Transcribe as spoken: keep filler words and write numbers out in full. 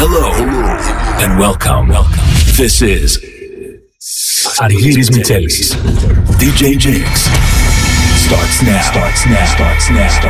Hello, and welcome. Welcome. This is Argyris Mitelis. D J Jinx starts now. Starts now. Starts now.